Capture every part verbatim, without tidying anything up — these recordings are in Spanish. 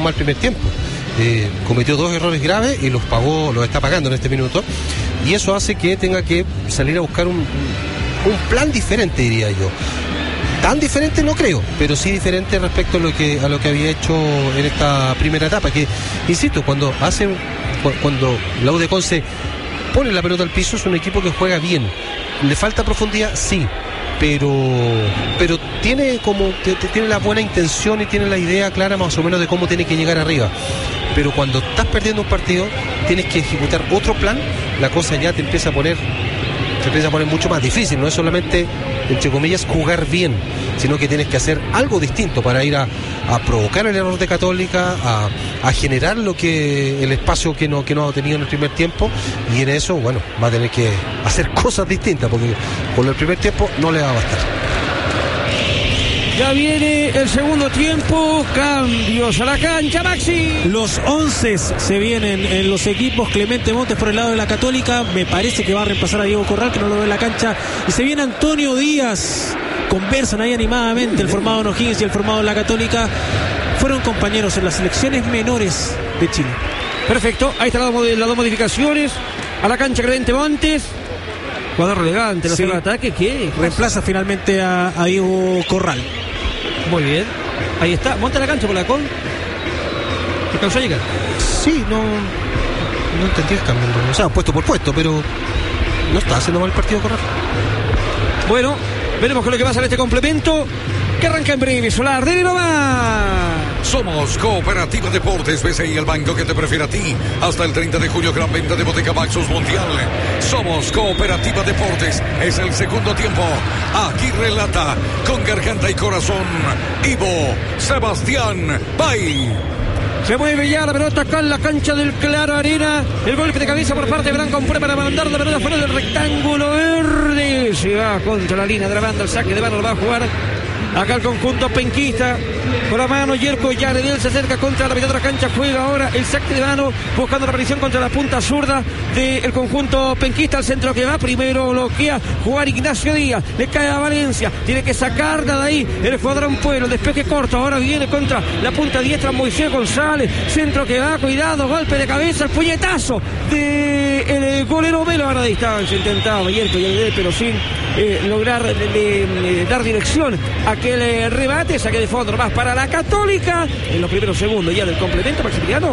mal primer tiempo. Eh, cometió dos errores graves y los pagó, los está pagando en este minuto, y eso hace que tenga que salir a buscar un, un plan diferente, diría yo. Tan diferente no creo, pero sí diferente respecto a lo que a lo que había hecho en esta primera etapa, que, insisto, cuando hace cuando la U de Conce pone la pelota al piso, es un equipo que juega bien. Le falta profundidad, sí, pero pero tiene como tiene la buena intención y tiene la idea clara más o menos de cómo tiene que llegar arriba. Pero cuando estás perdiendo un partido, tienes que ejecutar otro plan, la cosa ya te empieza a poner se empieza a poner mucho más difícil. No es solamente, entre comillas, jugar bien, sino que tienes que hacer algo distinto para ir a, a provocar el error de Católica, a, a generar lo que el espacio que no, que no ha tenido en el primer tiempo, y en eso, bueno, va a tener que hacer cosas distintas, porque con el primer tiempo no le va a bastar. Ya viene el segundo tiempo, cambios a la cancha, Maxi. Los once se vienen en los equipos. Clemente Montes por el lado de la Católica, me parece que va a reemplazar a Diego Corral, que no lo ve en la cancha, y se viene Antonio Díaz. Conversan ahí animadamente el formado en O'Higgins y el formado en la Católica. Fueron compañeros en las selecciones menores de Chile. Perfecto, ahí están las dos modificaciones. A la cancha Clemente Montes, jugador elegante, no sí. se va ataque, ¿qué? Reemplaza finalmente a, a Diego Corral. Muy bien, ahí está, monta la cancha por la con. ¿Qué causa llega? Sí, no no entendí el cambio, o sea, puesto por puesto, pero no está haciendo mal el partido Corral. Bueno, veremos con lo que pasa en este complemento, que arranca en breve. Solar, dele nomás. Somos Cooperativa Deportes, B C I, el banco que te prefiere a ti. Hasta el treinta de julio, gran venta de Bottega Maxus Mundial. Somos Cooperativa Deportes, es el segundo tiempo. Aquí relata con garganta y corazón Ivo Sebastián Bay. Se mueve ya la pelota acá en la cancha del Claro Arena. El golpe de cabeza por parte de Branco Compre para mandar la pelota fuera del rectángulo verde. Se va contra la línea de la banda. El saque de mano lo va a jugar acá el conjunto penquista. Con la mano Yerko Yaredel se acerca contra la mitad de la cancha. Juega ahora el saque de mano, buscando la presión contra la punta zurda del conjunto penquista. Al centro que va, primero bloquea jugar Ignacio Díaz. Le cae a Valencia, tiene que sacarla de ahí el cuadrón Pueblo. Despeje corto, ahora viene contra la punta diestra Moisés González. Centro que va, cuidado, golpe de cabeza, el puñetazo de el golero Melo. Ahora a distancia intentaba Yerko Yaredel, pero sin eh, lograr de, de, de, dar dirección a aquel eh, rebate. Saque de fondo más para la Católica en los primeros segundos ya del complemento. Maximiliano.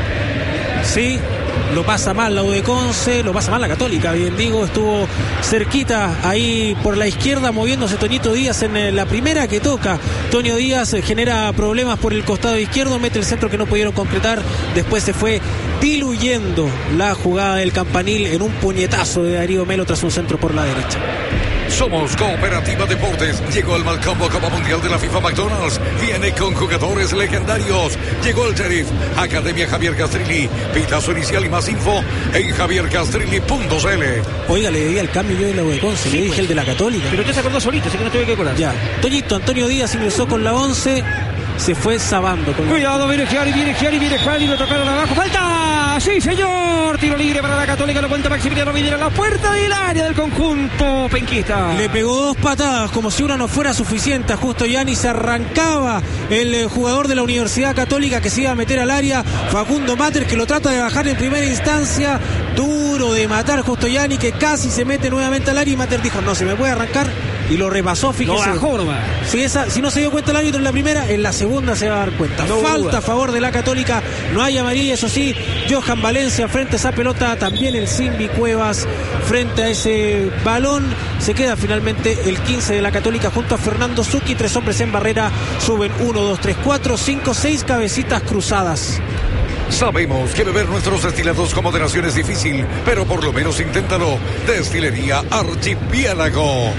Sí, lo pasa mal la U de Conce, lo pasa mal la Católica, bien digo, estuvo cerquita ahí por la izquierda moviéndose Toñito Díaz en la primera que toca. Toño Díaz genera problemas por el costado izquierdo, mete el centro que no pudieron concretar, después se fue diluyendo la jugada del Campanil en un puñetazo de Darío Melo tras un centro por la derecha. Somos Cooperativa Deportes. Llegó el Malcombo Copa Mundial de la FIFA McDonald's. Viene con jugadores legendarios. Llegó el Sheriff. Academia Javier Castrilli. Pitazo inicial y más info en javier castrilli punto c l. Oiga, le di al cambio yo de la U de Conce, le dije pues, el de la Católica. Pero usted se acordó solito, así que no tuve que colar. Ya. Toñito, Antonio Díaz ingresó con la once. Se fue sabando. Con Cuidado, viene Gianni, viene Gianni, viene Gianni, lo tocaron abajo. ¡Falta! ¡Sí, señor! Tiro libre para la Católica, lo cuenta Maximiliano Videla en la puerta del área del conjunto penquista. Le pegó dos patadas, como si una no fuera suficiente. Justo Gianni se arrancaba el eh, jugador de la Universidad Católica que se iba a meter al área. Facundo Mater, que lo trata de bajar en primera instancia. Duro de matar Justo Gianni, que casi se mete nuevamente al área. Y Mater dijo, no, se me puede arrancar. Y lo repasó, fíjese. No bajó nomás. Si, esa, si no se dio cuenta el árbitro en la primera, en la segunda se va a dar cuenta. No Falta duda. A favor de la Católica. No hay amarilla, eso sí. Johan Valencia frente a esa pelota. También el Simbi Cuevas frente a ese balón. Se queda finalmente el quince de la Católica junto a Fernando Zucchi. Tres hombres en barrera. Suben uno, dos, tres, cuatro, cinco, seis cabecitas cruzadas. Sabemos que beber nuestros destilados con moderación es difícil, pero por lo menos inténtalo. Destilería Archipiélago.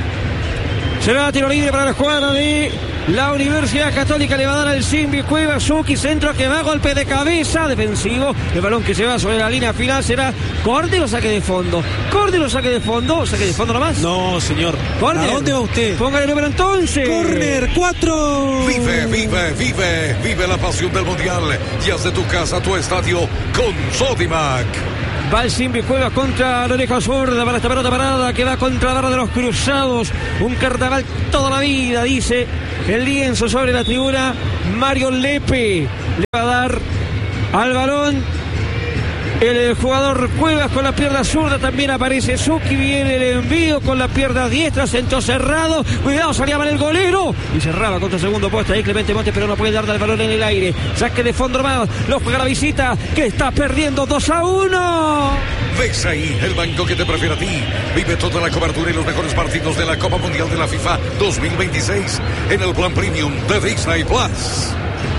Será tiro libre para la jugada de la Universidad Católica. Le va a dar al Simbi Cuevas. Zucchi, centro que va, golpe de cabeza defensivo. El balón que se va sobre la línea final será córner o saque de fondo. Córner o saque de fondo. Saque de fondo nomás. No, señor. ¿Córner? ¿A dónde va usted? Póngale el número entonces. Córner, cuatro. Vive, vive, vive. Vive la pasión del Mundial. Y haz de tu casa tu estadio con Sodimac. Va el Simbi Cuevas contra la oreja zurda para esta pelota parada que va contra la barra de los cruzados. Un carnaval toda la vida, dice el lienzo sobre la tribuna. Mario Lepe Le va a dar al balón el jugador Cuevas con la pierna zurda, también aparece Suki, viene el envío con la pierna diestra, centro cerrado, cuidado, salía mal el golero y cerraba contra el segundo puesto ahí Clemente Montes, pero no puede dar el balón en el aire, saque de fondo más, lo juega la visita, que está perdiendo dos a uno. Ves ahí el banco que te prefiere a ti. Vive toda la cobertura y los mejores partidos de la Copa Mundial de la FIFA dos mil veintiséis en el plan premium de Disney Plus.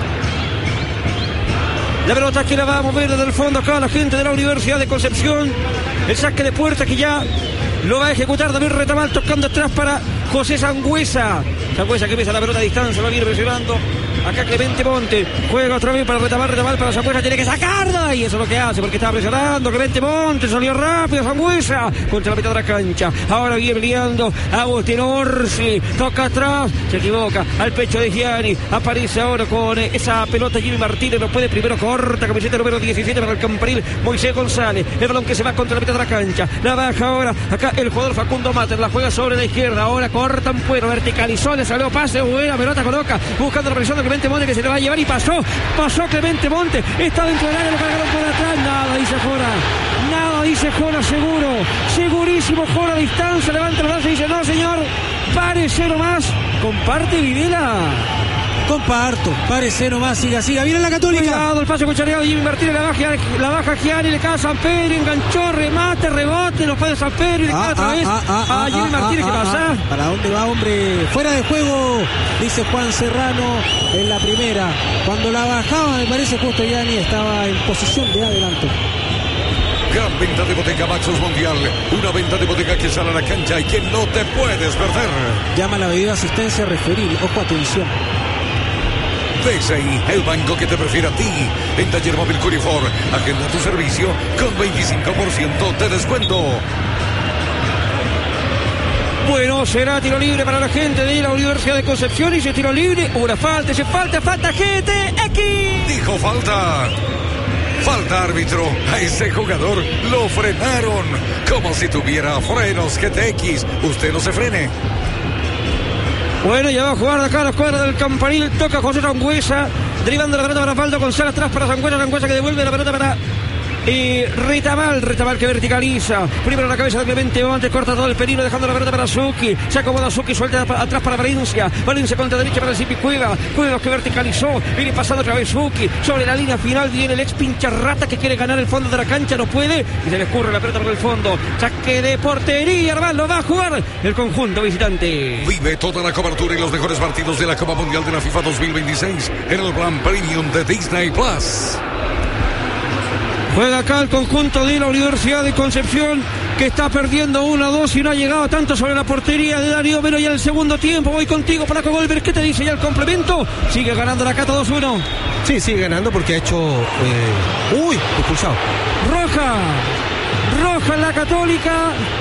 La pelota que la va a mover desde el fondo acá la gente de la Universidad de Concepción. El saque de puerta que ya lo va a ejecutar David Retamal, tocando atrás para José Sangüesa. Sangüesa que pesa la pelota a distancia, va a ir presionando. Acá Clemente Monte juega otra vez para Retamal, Retamal para Sangüesa, tiene que sacarla y eso es lo que hace porque estaba presionando. Clemente Monte salió rápido, Sangüesa contra la mitad de la cancha. Ahora viene liando Agustín Orsi, toca atrás, se equivoca al pecho de Gianni. Aparece ahora con esa pelota Jimmy Martínez, no puede, primero corta, camiseta número diecisiete para el campanil Moisés González. El balón que se va contra la mitad de la cancha, la baja ahora acá el jugador Facundo Mater, la juega sobre la izquierda, ahora corta un puero, verticalizó, le salió pase, buena pelota, coloca, buscando la presión de Clemente Monte que se le va a llevar y pasó, pasó Clemente Monte, está dentro del área, lo cargaron por atrás, nada dice Jora, nada dice Jora, seguro, segurísimo Jora a distancia, levanta el brazo y dice no señor, párese nomás, comparte Videla. Comparto, parece nomás, siga, siga, viene la Católica. Cuidado, el pase cuchareado de Jimmy Martínez, la baja, la baja Gianni, le cae a San Pedro, enganchó, remate, rebote, lo fue de San Pedro y le cae ah, otra ah, vez ah, ah, a Jimmy ah, Martínez, ah, ¿qué pasa? Ah, ¿para dónde va, hombre? Fuera de juego, dice Juan Serrano en la primera. Cuando la bajaba, me parece justo Gianni estaba en posición de adelanto. Gran venta de Boteca Maxus Mundial. Una venta de bodeca que sale a la cancha y que no te puedes perder. Llama la medida de asistencia referil. Ojo, atención. Ves ahí el banco que te prefiere a ti. En Taller Móvil Curifor, agenda tu servicio con veinticinco por ciento de descuento. Bueno, será tiro libre para la gente de la Universidad de Concepción. Y ese tiro libre, una falta, ese falta, falta, G T X. Dijo falta. Falta árbitro. A ese jugador lo frenaron. Como si tuviera frenos G T X. Usted no se frene. Bueno, ya va a jugar de acá a la escuadra del campanil. Toca José Sangüesa. Derivando la pelota para Osvaldo González. Atrás para Sangüesa. Sangüesa que devuelve la pelota para y Retamal, Retamal que verticaliza. Primero la cabeza de Clemente Montes, corta todo el perino, dejando la pelota para Suki. Se acomoda Suki, suelta atrás para Valencia. Valencia contra derecha para el Zipi Cueva. Cuevas que verticalizó. Viene pasando otra vez Suki. Sobre la línea final viene el ex pincharrata que quiere ganar el fondo de la cancha. No puede. Y se le escurre la pelota por el fondo. Saque de portería, hermano. Va a jugar el conjunto visitante. Vive toda la cobertura y los mejores partidos de la Copa Mundial de la FIFA dos mil veintiséis en el plan premium de Disney Plus. Juega acá el conjunto de la Universidad de Concepción, que está perdiendo uno a dos y no ha llegado tanto sobre la portería de Darío Melo ya en el segundo tiempo. Voy contigo, Flaco Golver. ¿Qué te dice ya el complemento? Sigue ganando la Cato dos uno. Sí, sigue ganando porque ha hecho... Eh... ¡Uy! Expulsado. Roja. Roja en la Católica.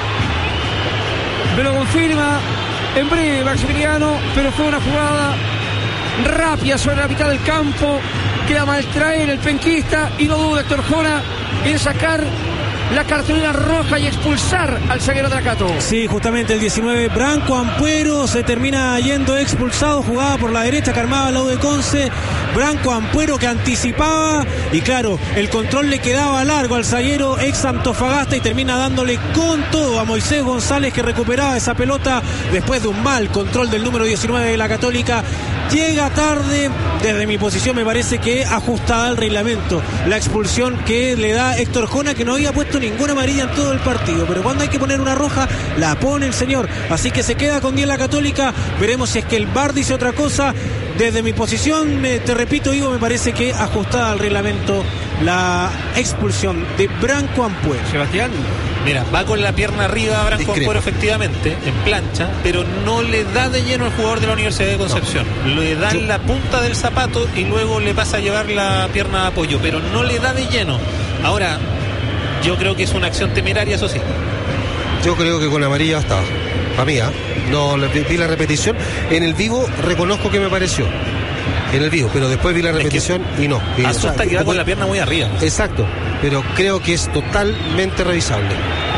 Me lo confirma en breve Maximiliano, pero fue una jugada rápida sobre la mitad del campo. Queda maltraer el penquista y no duda Héctor Jora en sacar la cartulina roja y expulsar al zaguero de la Cato. Sí, justamente el diecinueve, Branco Ampuero, se termina yendo expulsado, jugaba por la derecha que armaba la U de Conce. Branco Ampuero que anticipaba y claro, el control le quedaba largo al zaguero ex Antofagasta y termina dándole con todo a Moisés González, que recuperaba esa pelota después de un mal control del número diecinueve de la Católica. Llega tarde, desde mi posición me parece que ajustada al reglamento la expulsión que le da Héctor Jona, que no había puesto ninguna amarilla en todo el partido, pero cuando hay que poner una roja la pone el señor, así que se queda con diez la Católica. Veremos si es que el V A R dice otra cosa. Desde mi posición, me, te repito, Ivo, me parece que ajustada al reglamento la expulsión de Branco Ampuero. Sebastián. Mira, va con la pierna arriba Branco Ampuero efectivamente, en plancha, pero no le da de lleno al jugador de la Universidad de Concepción. No. Le da en la punta del zapato y luego le pasa a llevar la pierna de apoyo, pero no le da de lleno. Ahora, yo creo que es una acción temeraria, eso sí. Yo creo que con la amarilla está. Para mí, ¿eh? No, vi la repetición. En el vivo reconozco que me pareció. En el vivo, pero después vi la repetición es que y no. Y, asusta, o sea, que va con la pierna muy arriba. Exacto, pero creo que es totalmente revisable.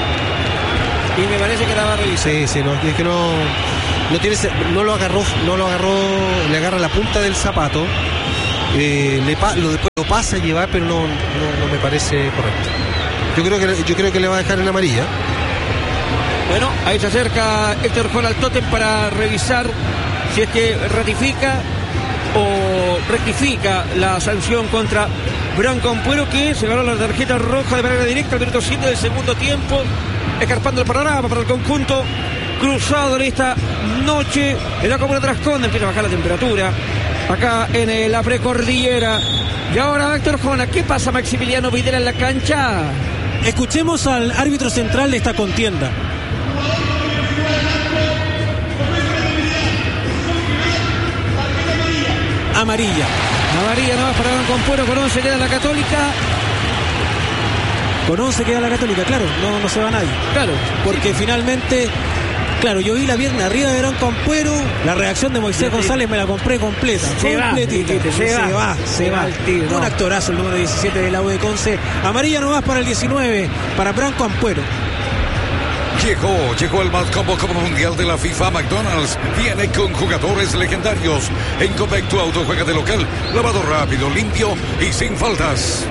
Y me parece que la va a revisar. Sí, sí, no, es que no, no tiene, no lo agarró, no lo agarró, le agarra la punta del zapato eh, le pa- lo, después lo pasa a llevar, pero no, no, no me parece correcto. Yo creo que yo creo que le va a dejar en amarilla. Bueno, ahí se acerca Héctor Jol al tótem para revisar si es que ratifica o rectifica la sanción contra Branco Ampuero, que se ganó la tarjeta roja de manera directa al minuto siete del segundo tiempo, escarpando el panorama para el conjunto cruzado en esta noche en la comuna de Trasconda. Empieza a bajar la temperatura acá en la precordillera. Y ahora Héctor Jona, ¿qué pasa Maximiliano Videla en la cancha? Escuchemos al árbitro central de esta contienda. Amarilla. Amarilla nomás para Branco Ampuero, con once queda la Católica. Con once queda la Católica, claro, no, no se va nadie. Claro, porque sí, finalmente, claro, yo vi la pierna arriba de Branco Ampuero, la reacción de Moisés sí, González me la compré completa. Se completita. Va, se, se va, va, se va. El tío, un no. actorazo el número diecisiete de la U de Conce. Amarilla nomás para el diecinueve, para Branco Ampuero. Llegó, llegó el más combo como mundial de la FIFA. McDonald's viene con jugadores legendarios. En Copec tu auto juega de local, lavado rápido, limpio y sin faltas.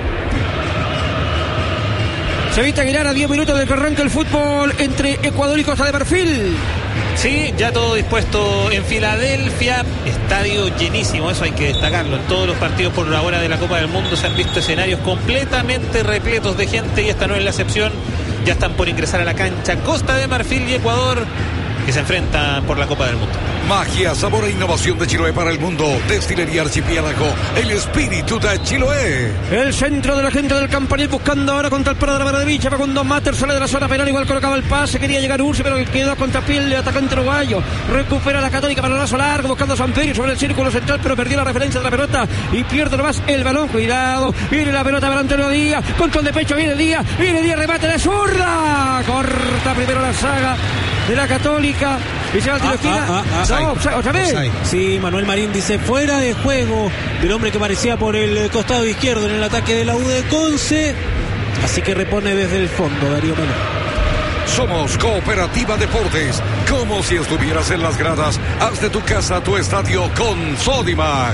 Cevita Aguilar a diez minutos de que arranca el fútbol entre Ecuador y Costa de Marfil. Sí, ya todo dispuesto en Filadelfia, estadio llenísimo, eso hay que destacarlo. En todos los partidos por ahora de la Copa del Mundo se han visto escenarios completamente repletos de gente y esta no es la excepción. Ya están por ingresar a la cancha Costa de Marfil y Ecuador, que se enfrentan por la Copa del Mundo. Magia, sabor e innovación de Chiloé para el mundo. Destilería Archipiélago, el espíritu de Chiloé. El centro de la gente del Campanil buscando ahora contra el paro de la Maravilla. Facundo Mater sale de la zona penal, igual colocaba el pase. Quería llegar Ursi, pero quedó contra piel de atacante uruguayo. Recupera la Católica para el lazo largo, buscando a Samperio sobre el círculo central, pero perdió la referencia de la pelota y pierde nomás el balón. Cuidado, viene la pelota para Antonio Díaz. Control de pecho, viene Díaz, viene Díaz, remate de zurda. Corta primero la saga de la Católica y se va al tiro de esquina. Ah, ah, ah, no, otra, otra vez. Sí, Manuel Marín dice fuera de juego del hombre que aparecía por el costado izquierdo en el ataque de la U de Conce. Así que repone desde el fondo Darío Melo. Somos Cooperativa Deportes, como si estuvieras en las gradas. Haz de tu casa tu estadio con Sodimac.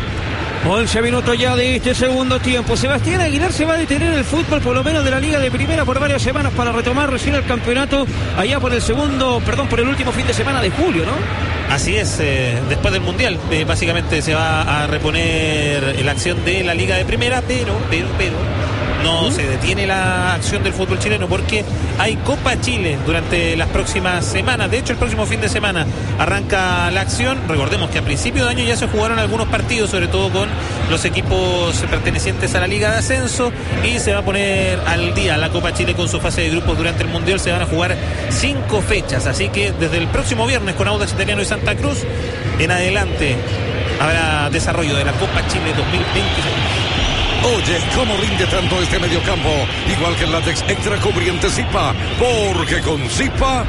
once minutos ya de este segundo tiempo. Sebastián Aguilar se va a detener el fútbol, por lo menos de la Liga de Primera, por varias semanas para retomar recién el campeonato allá por el segundo, perdón, por el último fin de semana de julio, ¿no? Así es, eh, después del Mundial, eh, básicamente se va a reponer la acción de la Liga de Primera, pero, pero, pero, no se detiene la acción del fútbol chileno porque hay Copa Chile durante las próximas semanas. De hecho, el próximo fin de semana arranca la acción. Recordemos que a principio de año ya se jugaron algunos partidos, sobre todo con los equipos pertenecientes a la Liga de Ascenso, y se va a poner al día la Copa Chile con su fase de grupos. Durante el Mundial se van a jugar cinco fechas, así que desde el próximo viernes con Audax Italiano y Santa Cruz en adelante habrá desarrollo de la Copa Chile dos mil veintiséis. Oye, ¿cómo rinde tanto este mediocampo? Igual que el látex extra cubriente Zipa, porque con Zipa,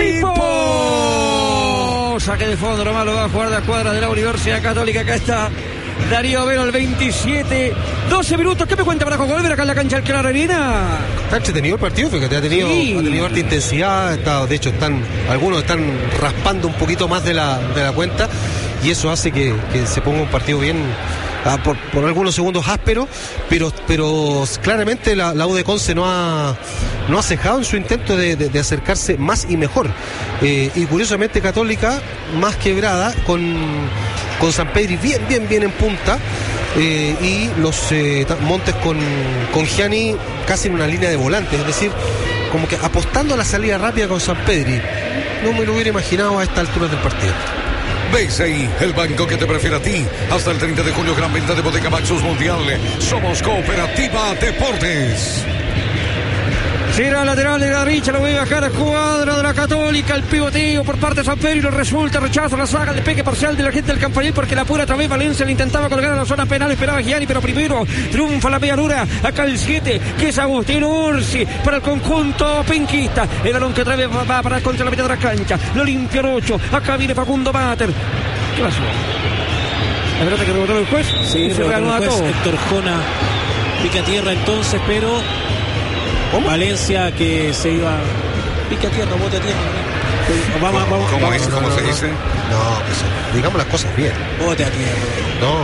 ¡Zipo! Saque de fondo, nomás lo va a jugar de la cuadra de la Universidad Católica. Acá está Darío Vero, el veintisiete. doce minutos, ¿qué me cuenta para volver acá en la cancha del Claro Arena? Está entretenido el partido, fíjate, ha tenido, sí. ha tenido harta intensidad. Está, de hecho, están algunos están raspando un poquito más de la, de la cuenta, y eso hace que, que se ponga un partido bien. Ah, por, por algunos segundos áspero, pero pero claramente la, la U de Conce no ha no ha cejado en su intento de, de, de acercarse más y mejor, eh, y curiosamente Católica más quebrada con, con San Pedri bien bien bien en punta, eh, y los eh, Montes con, con Gianni casi en una línea de volantes, es decir, como que apostando a la salida rápida con San Pedri. No me lo hubiera imaginado a esta altura del partido. B C I, el banco que te prefiere a ti. Hasta el treinta de julio, gran venta de Bodeca Maxus Mundial. Somos Cooperativa Deportes. Será lateral de Garrincha, lo voy a bajar a cuadra de la Católica. El pivoteo por parte de San Pedro y lo resulta, rechaza la saga de peque parcial de la gente del Campanil, porque la pura otra vez Valencia le intentaba colgar a la zona penal, esperaba Gianni, pero primero triunfa la medianura. Acá el siete, que es Agustín Ursi para el conjunto penquista. El balón que otra vez va para contra la mitad de la cancha, lo limpia el ocho. Acá viene Facundo Mater. ¿Qué pasó? La pelota que rebotó el juez. Sí, se reanuda todo. Héctor Jona pica tierra entonces, pero ¿cómo? Valencia que se iba pica tierra, bote a tierra. Vamos, vamos, ¿Cómo, vamos, es, no, ¿cómo no, se no. dice? No, pues digamos las cosas bien. Bote a tierra. No.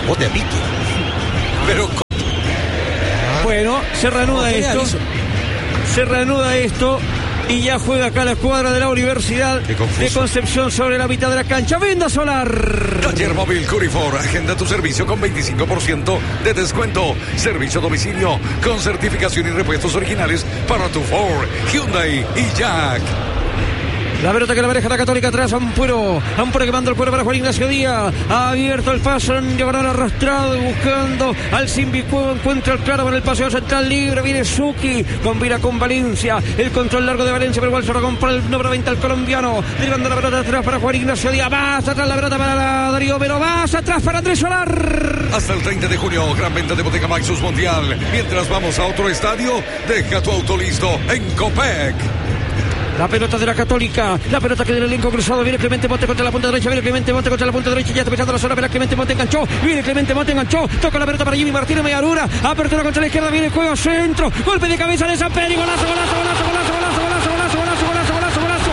bote a pique. Pero Bueno, se reanuda esto. Se reanuda esto. Y ya juega acá la escuadra de la Universidad de Concepción sobre la mitad de la cancha. Venda Solar. Taller Móvil Curifor. Agenda tu servicio con veinticinco por ciento de descuento. Servicio a domicilio con certificación y repuestos originales para tu Ford, Hyundai y Jack. La pelota que la maneja la Católica atrás, Ampuero. Ampuero que manda el cuero para Juan Ignacio Díaz. Ha abierto el paso en diagonal arrastrado y buscando al Simbicuevo. Encuentra el claro en el paseo central libre. Viene Suki. Combina con Valencia. El control largo de Valencia, pero igual se lo compra el número veinte al colombiano. Derivando la pelota atrás para Juan Ignacio Díaz. Más atrás la pelota para Darío, pero más atrás para Andrés Solar. Hasta el treinta de junio, gran venta de Bottega Maxus Mundial. Mientras vamos a otro estadio, deja tu auto listo en Copec. La pelota de la Católica, la pelota que del elenco cruzado, viene Clemente Monte contra la punta derecha, viene Clemente Monte contra la punta derecha, ya está pisando la zona, pero Clemente Monte enganchó, viene Clemente Monte enganchó, toca la pelota para Jimmy Martínez, Mediarura, apertura contra la izquierda, viene el juego centro, golpe de cabeza de San Pedro, golazo, golazo, golazo, golazo, golazo, golazo, golazo, golazo, golazo, golazo, golazo,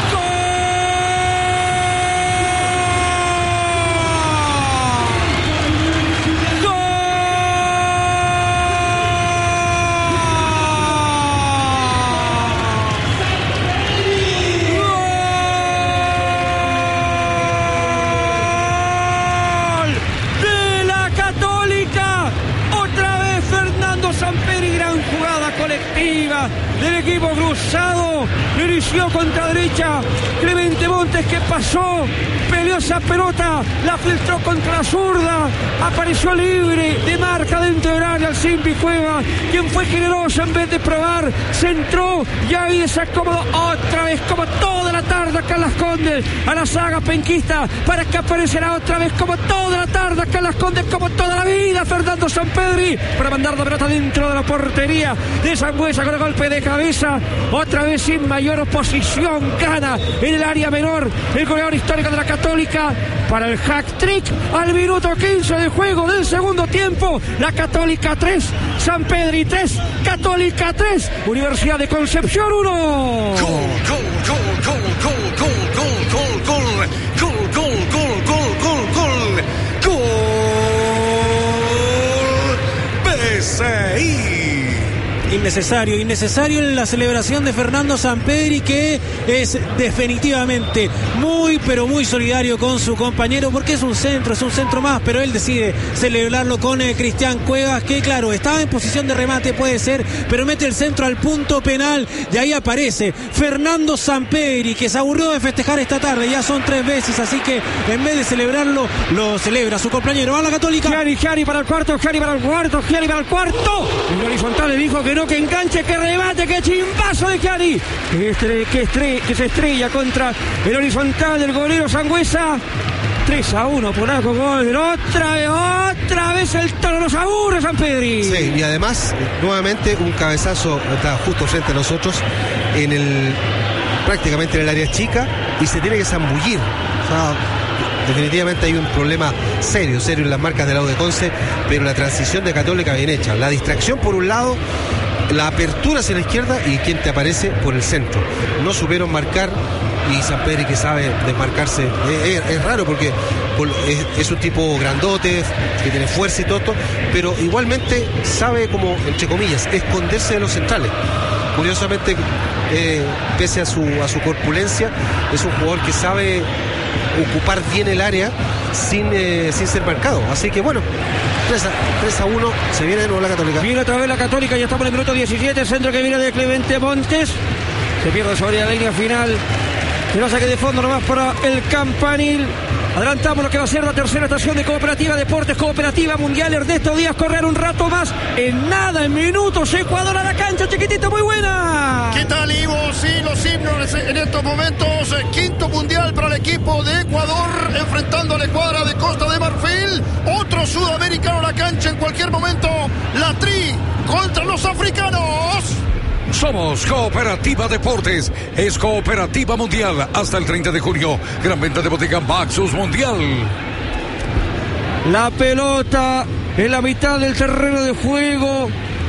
del equipo cruzado, dirigió contra derecha, Clemente Montes que pasó, peleó esa pelota, la filtró contra la zurda, apareció libre de marca dentro del área al Simbi Cueva, quien fue generoso en vez de probar, centró y ahí se acomodó otra vez como toda la tarde acá en Las Condes, a la saga penquista, para que aparecerá otra vez como toda la tarde acá en Las Condes, como toda la vida, Fernando Sampedri, para mandar la pelota dentro de la portería de Sangüesa con el golpe de cabeza, otra vez sin mayor oposición, gana en el área menor el goleador histórico de la Católica para el hack-trick al minuto quince de juego del segundo tiempo. La Católica tres, Sampedri tres, Católica tres, Universidad de Concepción uno. Gol, gol, gol, gol, gol, gol, gol, gol, gol, gol, gol, gol, gol, gol, gol, gol, B C I. Innecesario, innecesario en la celebración de Fernando Sampedri, que es definitivamente muy, pero muy solidario con su compañero, porque es un centro, es un centro más, pero él decide celebrarlo con eh, Cristian Cuevas, que claro, estaba en posición de remate, puede ser, pero mete el centro al punto penal, y ahí aparece Fernando Sampedri, que se aburrió de festejar esta tarde, ya son tres veces, así que en vez de celebrarlo, lo celebra su compañero. Va la Católica. Gianni, Gianni para el cuarto, Gianni para el cuarto, Gianni para el cuarto. El horizontal le dijo que no, que enganche, que remate, que chimbazo de Gianni, que, estre, que, estre, que se estrella contra el horizontal del golero Sangüesa. tres a uno, polaco, gol, otra vez, otra vez el toro nos aburre, Sampedri. Sí, y además, nuevamente un cabezazo está justo frente a nosotros, en el prácticamente en el área chica, y se tiene que zambullir. O sea, definitivamente hay un problema serio, serio en las marcas del lado de Conce, pero la transición de Católica bien hecha. La distracción por un lado, la apertura hacia la izquierda y quien te aparece por el centro. No supieron marcar, y Sampedri, que sabe desmarcarse, es, es, es raro porque es, es un tipo grandote, que tiene fuerza y todo esto, pero igualmente sabe, como entre comillas, esconderse de los centrales. Curiosamente, eh, pese a su, a su corpulencia, es un jugador que sabe ocupar bien el área sin, eh, sin ser marcado. Así que bueno, tres a uno, se viene de nuevo la Católica. Viene otra vez la Católica, ya estamos en el minuto diecisiete, centro que viene de Clemente Montes, se pierde sobre la línea final, se lo saque de fondo nomás para el Campanil. Adelantamos lo que va a ser la tercera estación de Cooperativa Deportes, Cooperativa Mundial. Ernesto Díaz correr un rato más, en nada, en minutos, Ecuador a la cancha, chiquitito, muy buena. ¿Qué tal, Ivo? Sí, los himnos en estos momentos, quinto mundial para el equipo de Ecuador, enfrentando a la escuadra de Costa de Marfil, otro sudamericano a la cancha en cualquier momento, la Tri contra los africanos. Somos Cooperativa Deportes, es Cooperativa Mundial hasta el treinta de junio. Gran venta de Bottega Maxus Mundial. La pelota en la mitad del terreno de juego.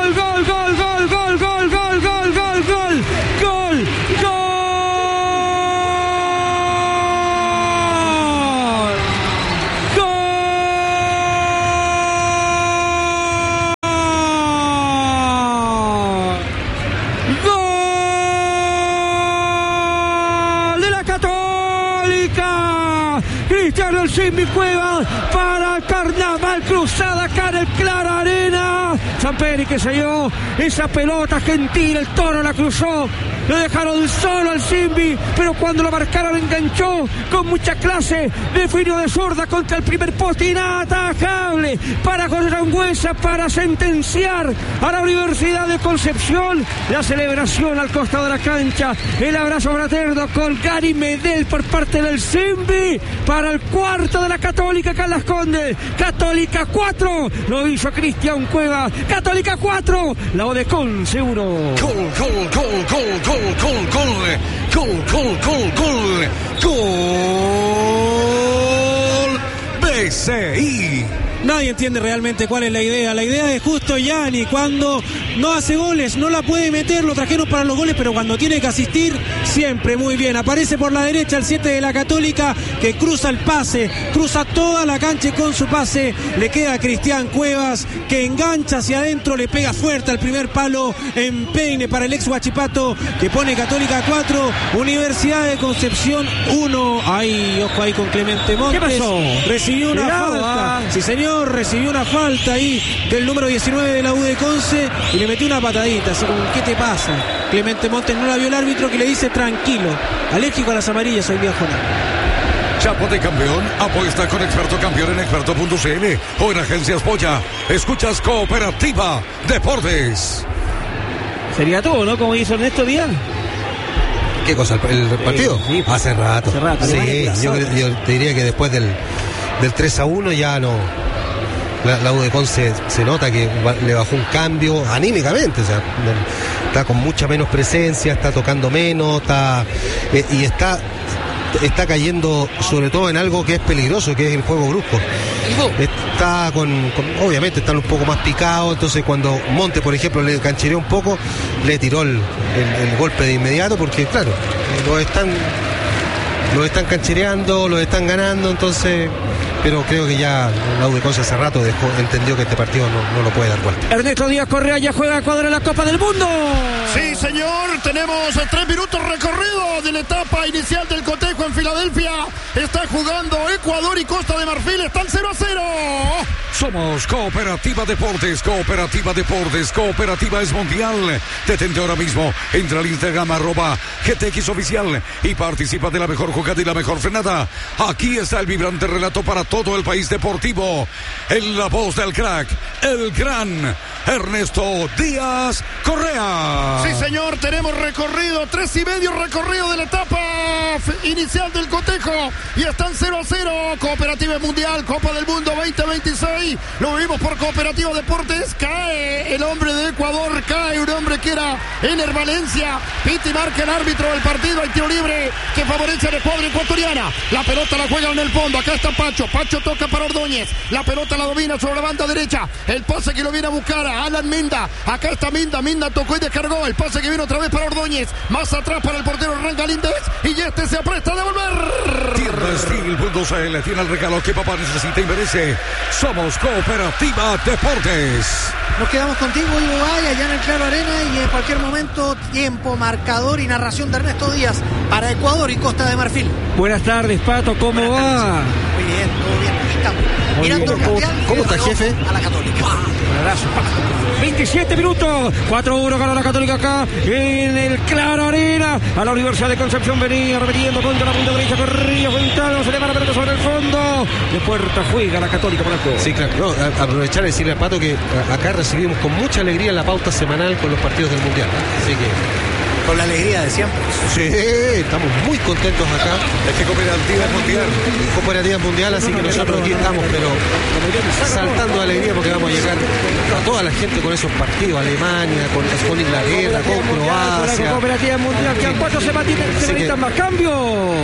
Simbi Cuevas para el Carnaval Cruzada acá en el Claro Arena. Samperi que se dio esa pelota gentil, el Toro la cruzó. Lo dejaron solo al Simbi, pero cuando lo marcaron enganchó con mucha clase, definió de zurda contra el primer poste, inatajable para José Sangüesa para sentenciar a la Universidad de Concepción. La celebración al costado de la cancha, el abrazo fraterno con Gary Medel por parte del Simbi para el cuarto de la Católica acá en Las Condes. Católica cuatro, lo hizo Cristian Cueva. Católica cuatro, la O de Conce uno. Gol, gol, gol, gol, gol. Gol, gol, gol, gol, gol, gol, gol, B C I. Nadie entiende realmente cuál es la idea. La idea es justo Yanni, cuando no hace goles, no la puede meter, lo trajeron para los goles, pero cuando tiene que asistir, siempre muy bien. Aparece por la derecha el siete de la Católica, que cruza el pase, cruza toda la cancha y con su pase le queda a Cristian Cuevas, que engancha hacia adentro, le pega fuerte al primer palo en peine para el ex Huachipato, que pone Católica cuatro, Universidad de Concepción uno. Ahí, ojo ahí con Clemente Montes. ¿Qué pasó? Recibió una Mirá, falta. va. Sí, señor. Recibió una falta ahí del número diecinueve de la U de Conce y le metió una patadita, así como, ¿qué te pasa? Clemente Montes no la vio el árbitro, que le dice tranquilo, alérgico a las amarillas hoy día, Jonás. Chapo de campeón, apuesta con Experto Campeón en experto punto c l o en Agencias Polla. Escuchas Cooperativa Deportes. Sería todo, ¿no? Como hizo Ernesto Díaz. ¿Qué cosa? ¿El, el partido? Sí, sí. Hace rato. Hace rato. Sí, yo, yo te diría que después del, del tres a uno ya no. La, la U de Conce se nota que va, le bajó un cambio anímicamente, o sea, está con mucha menos presencia, está tocando menos, está eh, y está está cayendo sobre todo en algo que es peligroso, que es el juego brusco. Está con, con obviamente están un poco más picados, entonces cuando Monte, por ejemplo, le canchereó un poco, le tiró el, el, el golpe de inmediato, porque claro, los están los están canchereando, los están ganando, entonces, pero creo que ya la U de Conce hace rato dejó, entendió que este partido no, no lo puede dar vuelta. Ernesto Díaz Correa ya juega a cuadro en la Copa del Mundo. Sí, señor, tenemos tres minutos recorridos de la etapa inicial del cotejo en Filadelfia. Está jugando Ecuador y Costa de Marfil, están cero a cero. Somos Cooperativa Deportes, Cooperativa Deportes, Cooperativa es mundial. Detente ahora mismo, entra al Instagram arroba G T X oficial y participa de la mejor jugada y la mejor frenada. Aquí está el vibrante relato para todo el país deportivo. En la voz del crack, el gran Ernesto Díaz Correa. Sí, señor, tenemos recorrido, tres y medio recorrido de la etapa inicial del cotejo y están cero a cero. Cooperativa Mundial, Copa del Mundo veinte veintiséis. Lo vimos por Cooperativa Deportes. Cae el hombre de Ecuador, cae un hombre que era Ener Valencia. Piti marca el árbitro del partido. Hay tiro libre que favorece a la escuadra ecuatoriana. La pelota la juega en el fondo. Acá está Pacho. Pacho toca para Ordóñez. La pelota la domina sobre la banda derecha. El pase que lo viene a buscar a Alan Minda. Acá está Minda. Minda tocó y descargó. El pase que viene otra vez para Ordóñez. Más atrás para el portero Hernán Galíndez. Y este se apresta a devolver. Tienda Steel punto c l tiene el regalo que papá necesita y merece. Somos Cooperativa Deportes. Nos quedamos contigo, Ivo Valle, allá en el Claro Arena, y en cualquier momento, tiempo, marcador y narración de Ernesto Díaz para Ecuador y Costa de Marfil. Buenas tardes, Pato, ¿cómo Buenas va? tardes. Muy bien, todo bien, aquí estamos. Muy Mirando bien. el mundial. ¿Cómo está, jefe? A la Católica. Un abrazo. veintisiete minutos, cuatro uno ganó la Católica acá en el Claro Arena. A la Universidad de Concepción venía repitiendo contra la punta derecha, corría Juntano, se le va la pelota sobre el fondo. De puerta juega la Católica por el juego. Sí, claro, no, a, aprovechar y decirle al Pato que a, acá recibimos con mucha alegría la pauta semanal con los partidos del Mundial, ¿eh? Así que Con la alegría de siempre. sí, estamos muy contentos acá. Es que Cooperativa es mundial. Cooperativa Mundial, así que nosotros aquí estamos, pero saltando de alegría porque vamos a llegar a toda la gente con esos partidos, Alemania, con, con Inglaterra, con Con la Croacia. Cooperativa Mundial, que a cuatro se semanitas más. Cambio.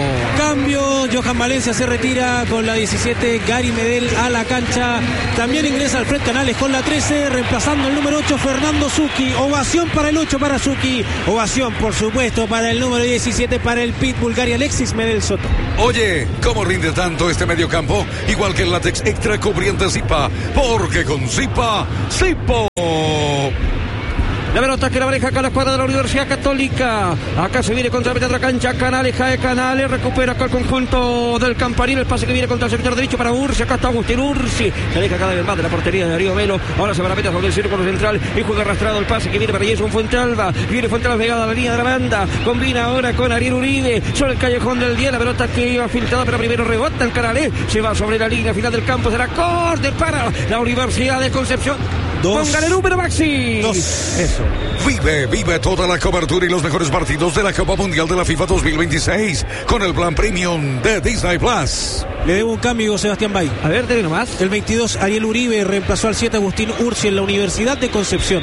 Cambio, Johan Valencia se retira con la diecisiete, Gary Medel a la cancha. También ingresa Alfred Canales con la trece, reemplazando el número ocho, Fernando Zucchi. Ovación para el ocho, para Zucchi. Ovación, por supuesto, para el número diecisiete, para el Pitbull, Gary Alexis Medel Soto. Oye, ¿cómo rinde tanto este mediocampo? Igual que el látex extra cubriente Zipa, porque con Zipa, Zipo. La pelota que la maneja acá la escuadra de la Universidad Católica. Acá se viene contra la mitad de la cancha. Canales, cae Canales. Recupera acá el conjunto del Campanil. El pase que viene contra el sector derecho para Ursi. Acá está Agustín Ursi. Se aleja cada vez más de la portería de Darío Melo. Ahora se va a la meta sobre el círculo central. Y juega arrastrado el pase que viene para Jason Fuentealba. Viene Fuentealba pegada a la línea de la banda. Combina ahora con Ariel Uribe. Sobre el callejón del día. La pelota que iba filtrada, pero primero rebota en Canales. Se va sobre la línea final del campo. Será corte para la Universidad de Concepción. Dos. Póngale número, Maxi. Dos. Eso. Vive, vive toda la cobertura y los mejores partidos de la Copa Mundial de la FIFA dos mil veintiséis con el plan Premium de Disney Plus. Le debo un cambio, Sebastián Bay. A ver, debe nomás. El veintidós, Ariel Uribe reemplazó al siete, Agustín Ursi, en la Universidad de Concepción.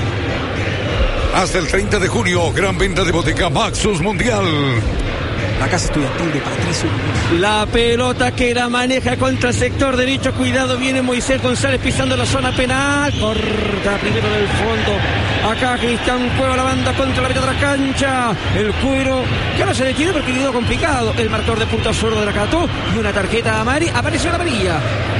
Hasta el treinta de junio, gran venta de Boteca Maxus Mundial. La casa estudiantil de Patricio. La pelota que la maneja contra el sector derecho. Cuidado, viene Moisés González pisando la zona penal. Corta primero del fondo. Acá Cristian Cueva, la banda contra la mitad de la cancha. El cuero que ahora se detiene porque quedó complicado. El marcador de punta zurdo de la Cato. Y una tarjeta amarilla. Apareció la amarilla.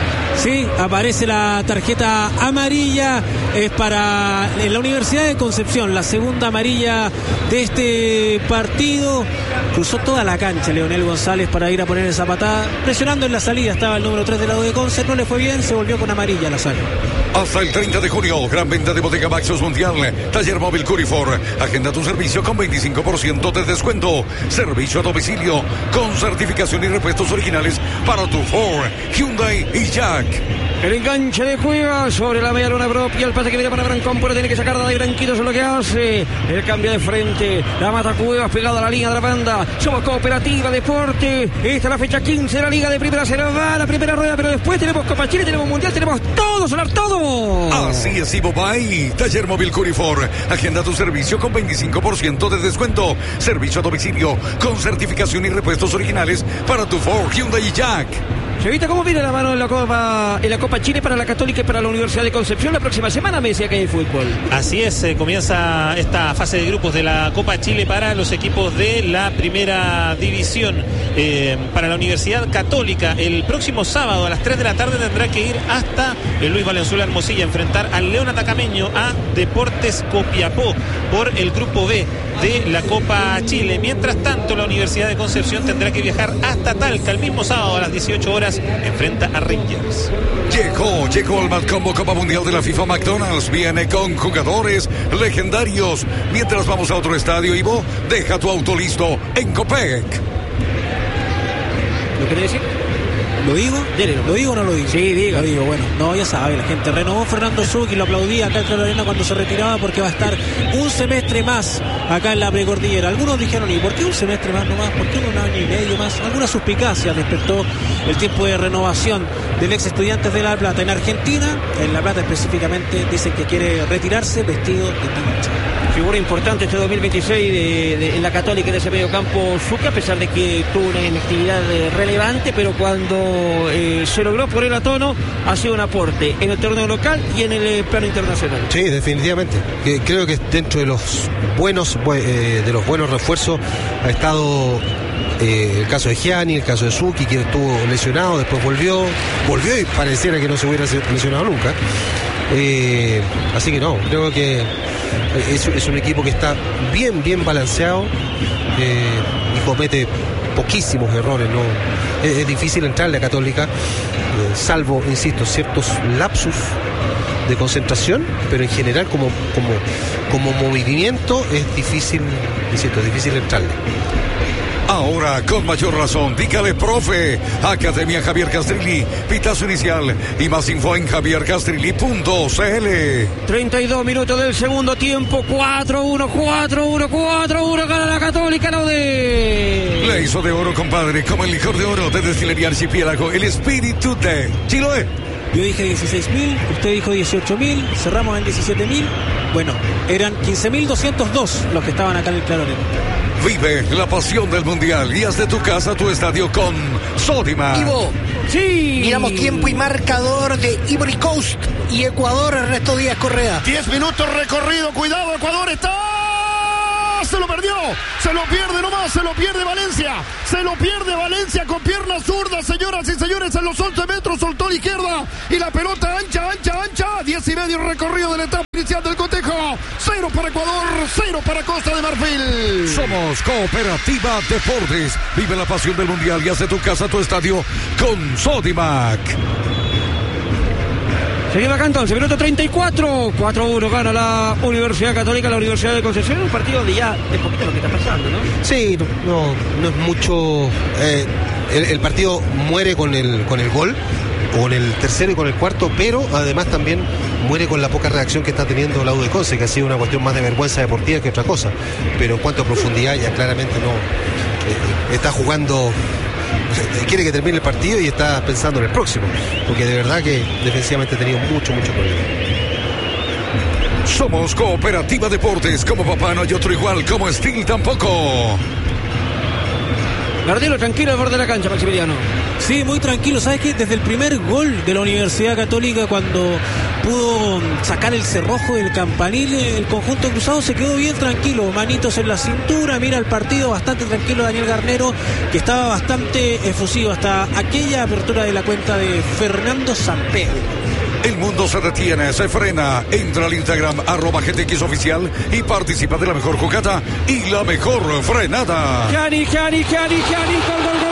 Sí, aparece la tarjeta amarilla, es para la Universidad de Concepción, la segunda amarilla de este partido. Cruzó toda la cancha Leonel González para ir a poner esa patada, presionando en la salida, estaba el número tres del lado de Conce, no le fue bien, se volvió con amarilla la saga. Hasta el treinta de junio, gran venta de Boteca Maxus Mundial, taller móvil Curifor, agenda tu servicio con veinticinco por ciento de descuento, servicio a domicilio, con certificación y repuestos originales para tu Ford, Hyundai y Jack. El enganche de Cueva sobre la media luna propia. El pase que viene para Brancón, pero tiene que sacarla de Branquito. Eso es lo que hace. El cambio de frente. La mata Cuevas pegada a la línea de la banda. Somos Cooperativa Deporte. Esta es la fecha quince de la Liga de Primera. Se nos va la primera rueda, pero después tenemos Copa Chile, tenemos Mundial, tenemos todo, sonar todo. Así es, Ivo Bay. Taller móvil Curifor. Agenda tu servicio con veinticinco por ciento de descuento. Servicio a domicilio con certificación y repuestos originales para tu Ford, Hyundai y Jack. Chevita, ¿cómo viene la mano en la Copa en la Copa Chile para la Católica y para la Universidad de Concepción? La próxima semana me decía que hay fútbol. Así es, eh, comienza esta fase de grupos de la Copa Chile para los equipos de la primera división. Eh, para la Universidad Católica, el próximo sábado a las tres de la tarde tendrá que ir hasta el Luis Valenzuela Hermosilla a enfrentar al León Atacameño a Deportes Copiapó por el grupo B de la Copa Chile. Mientras tanto, la Universidad de Concepción tendrá que viajar hasta Talca el mismo sábado a las dieciocho horas, enfrenta a Rangers. Llegó, llegó al Matcombo Copa Mundial de la FIFA McDonald's. Viene con jugadores legendarios. Mientras vamos a otro estadio, Ivo, deja tu auto listo en Copec. ¿Lo querés decir? ¿Lo digo? Dele, ¿Lo digo o no lo digo? Sí, diga. Lo digo, bueno, no, ya sabe, la gente renovó Fernando Zucchi, lo aplaudía acá en Claro Arena cuando se retiraba porque va a estar un semestre más acá en la precordillera. Algunos dijeron, ¿y por qué un semestre más nomás? ¿Por qué un año y medio más? Alguna suspicacia despertó el tiempo de renovación del ex Estudiantes de La Plata. En Argentina, en La Plata específicamente, dicen que quiere retirarse vestido de pincha. Figura importante este dos mil veintiséis de, de, en la Católica de ese medio campo Zucchi, a pesar de que tuvo una inactividad eh, relevante, pero cuando eh, se logró poner a tono, ha sido un aporte en el torneo local y en el eh, plano internacional. Sí, definitivamente. Que, creo que dentro de los buenos eh, de los buenos refuerzos ha estado eh, el caso de Gianni, el caso de Zucchi, que estuvo lesionado, después volvió, volvió y pareciera que no se hubiera lesionado nunca. Eh, así que no, creo que es, es un equipo que está bien, bien balanceado eh, y comete poquísimos errores, ¿no? Es, es difícil entrarle a Católica, eh, salvo, insisto, ciertos lapsus de concentración, pero en general como, como, como movimiento es difícil, insisto, es difícil entrarle. Ahora, con mayor razón, dígale, profe. Academia Javier Castrilli, pitazo inicial y más info en javier castrilli punto c l. treinta y dos minutos del segundo tiempo, cuatro uno, cuatro uno, cuatro uno, gana la Católica, no de... Le hizo de oro, compadre, como el licor de oro de Destilería Archipiélago, el espíritu de Chiloé. Yo dije dieciséis mil, usted dijo dieciocho mil, cerramos en diecisiete mil. Bueno, eran quince mil doscientos dos los que estaban acá en el Claro Arena. Vive la pasión del Mundial y haz de tu casa tu estadio con Sodimac. Ivo, sí. Miramos tiempo y marcador de Ivory Coast y Ecuador, Ernesto Díaz Correa. diez minutos recorrido, cuidado, Ecuador está... Se lo perdió, se lo pierde nomás, se lo pierde Valencia, se lo pierde Valencia con piernas zurdas, señoras y señores, en los once metros, soltó a la izquierda y la pelota ancha, ancha, ancha, diez y medio recorrido de la etapa inicial del cotejo, cero para cero para Costa de Marfil. Somos Cooperativa Deportes. Vive la pasión del mundial y hace tu casa tu estadio con Sodimac. Seguimos acá entonces, minuto treinta y cuatro, cuatro a uno gana la Universidad Católica, la Universidad de Concepción, un partido de ya de poquito lo que está pasando, ¿no? Sí, no, no es mucho. Eh, el, el partido muere con el, con el gol, con el tercero y con el cuarto, pero además también muere con la poca reacción que está teniendo la U de Conce, que ha sido una cuestión más de vergüenza deportiva que otra cosa. Pero en cuanto a profundidad, ya claramente no. Eh, está jugando. Quiere que termine el partido y está pensando en el próximo, porque de verdad que defensivamente ha tenido mucho, mucho problema. Somos Cooperativa Deportes. Como papá no hay otro igual, como Steel tampoco. Gardelo tranquilo al borde de la cancha, Maximiliano. Sí, muy tranquilo. ¿Sabes qué? Desde el primer gol de la Universidad Católica, cuando pudo sacar el cerrojo del campanil, el conjunto cruzado se quedó bien tranquilo. Manitos en la cintura, mira el partido bastante tranquilo Daniel Garnero, que estaba bastante efusivo hasta aquella apertura de la cuenta de Fernando Sampedro. El mundo se detiene, se frena. Entra al Instagram, arroba G T X oficial y participa de la mejor jugada y la mejor frenada. Gianni, Gianni, Gianni, Gianni, gol, gol, gol.